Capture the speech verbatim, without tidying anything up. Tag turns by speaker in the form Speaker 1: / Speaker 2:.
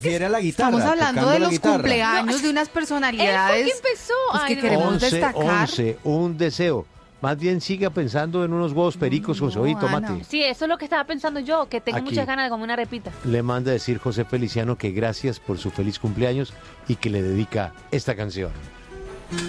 Speaker 1: Fiera la guitarra.
Speaker 2: Estamos hablando
Speaker 1: tocando
Speaker 2: de
Speaker 1: la
Speaker 2: los
Speaker 1: guitarra.
Speaker 2: cumpleaños
Speaker 3: No,
Speaker 2: de unas
Speaker 3: Él
Speaker 2: personalidades
Speaker 3: fue quien empezó.
Speaker 2: pues,
Speaker 3: Ay,
Speaker 2: que
Speaker 3: no.
Speaker 2: queremos
Speaker 1: once,
Speaker 2: destacar.
Speaker 1: once, un deseo. Más bien siga pensando en unos huevos pericos con
Speaker 2: no,
Speaker 1: cebolla y tomate.
Speaker 2: Ana.
Speaker 3: Sí, eso es lo que estaba pensando yo, que tengo
Speaker 1: Aquí.
Speaker 3: muchas ganas de comer una repita.
Speaker 1: Le manda a decir José Feliciano que gracias por su feliz cumpleaños y que le dedica esta canción.